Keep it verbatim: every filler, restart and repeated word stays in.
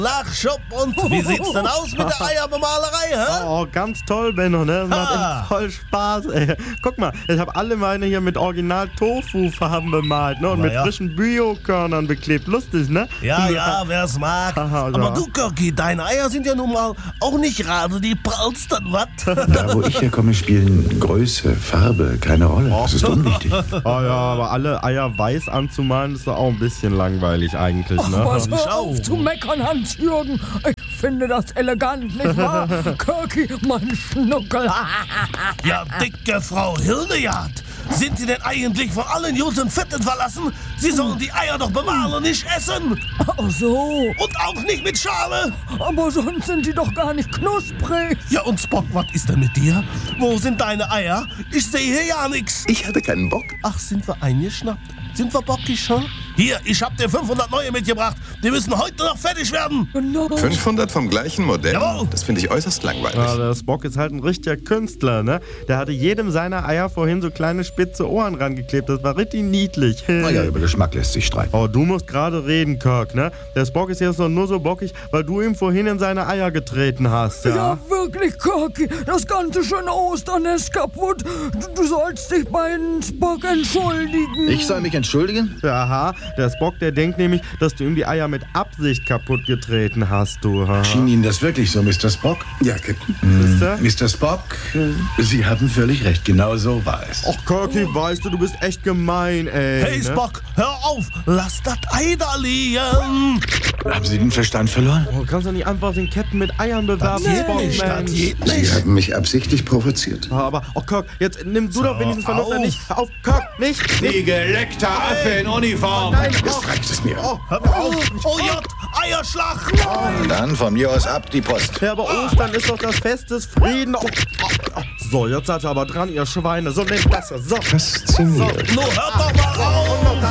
Lachschub, und wie sieht's denn aus mit der Eierbemalerei, hä? Oh, ganz toll, Benno, ne? Das macht Ah. echt voll Spaß, ey. Guck mal, ich habe alle meine hier mit Original-Tofu-Farben bemalt, ne? Und Na mit ja. frischen Bio-Körnern beklebt. Lustig, ne? Ja, ja, wer's mag. Aha, Aber ja. du, Görki, deine Eier sind ja nun mal auch nicht gerade die prallsten, was? Da, wo ich herkomme, spielen Größe, Farbe keine Rolle. Das ist unwichtig. Oh ja, aber alle Eier weiß anzumalen, ist doch auch ein bisschen langweilig eigentlich, ne? Was, ich hör auch. auf zu meckern, Hans-Jürgen. Ich finde das elegant, nicht wahr? Kirki, mein Schnuckel. Ja, dicke Frau Hildegard, sind Sie denn eigentlich von allen guten Fetten verlassen? Sie sollen die Eier doch bemalen, nicht essen. Ach so, Und auch nicht mit Schale. aber sonst sind die doch gar nicht knusprig. Ja, und Spock, was ist denn mit dir? Wo sind deine Eier? Ich sehe hier ja nichts. Ich hatte keinen Bock. Ach, sind wir eingeschnappt? Sind wir bockig, hm? Hier, ich hab dir fünfhundert neue mitgebracht. Die müssen heute noch fertig werden. Genau. fünfhundert vom gleichen Modell? Jawohl. Das finde ich äußerst langweilig. Ja, der Spock ist halt ein richtiger Künstler, ne? Der hatte jedem seiner Eier vorhin so kleine spitze Ohren rangeklebt. Das war richtig niedlich. Naja, über Geschmack lässt sich streiten. Oh, du musst gerade reden, Kirk, ne? Der Spock ist jetzt doch nur so bockig, weil du ihm vorhin in seine Eier getreten hast, ja? Ja, wirklich, Kirki. Das ganze schöne Osternest kaputt. Du, du sollst dich bei Spock entschuldigen. Ich soll mich entschuldigen? Aha, der Spock, der denkt nämlich, dass du ihm die Eier mit Absicht kaputt getreten hast, du. Ha? Schien Ihnen das wirklich so, Mister Spock? Ja, Captain. Siehste? Mister Spock, äh, Sie haben völlig recht. Genau so war es. Och, Kirky, weißt du, du bist echt gemein, ey. Hey, ne? Spock, hör auf. Lass das Ei da liegen. Haben Sie den Verstand verloren? Oh, kannst du nicht einfach den Captain mit Eiern bewerben, Geht Spock, nicht, das Mensch? geht Sie nicht. haben mich absichtlich provoziert. Ja, aber, oh, Kirk, jetzt nimm du doch wenigstens Verlust auf. nicht. Hör auf, Kirk, nicht. Sie geleckter Affe in Uniform! Nein, Jetzt reicht es mir. oh, Hör mal auf. Oh Gott, Eierschlag. Dann von mir aus ab die Post. ja, aber Ostern ist doch das Fest des Frieden. Oh, oh, oh. So, jetzt seid ihr aber dran, ihr Schweine. So, nehmt das. So. Faszinierend. Nur hört doch mal auf.